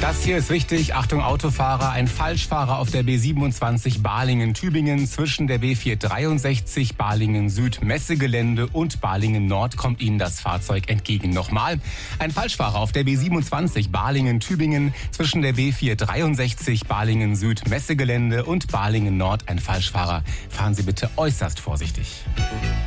Das hier ist wichtig. Achtung Autofahrer, ein Falschfahrer auf der B27 Balingen-Tübingen. Zwischen der B463 Balingen-Süd Messegelände und Balingen-Nord kommt Ihnen das Fahrzeug entgegen. Nochmal, ein Falschfahrer auf der B27 Balingen-Tübingen. Zwischen der B463 Balingen-Süd Messegelände und Balingen-Nord ein Falschfahrer. Fahren Sie bitte äußerst vorsichtig.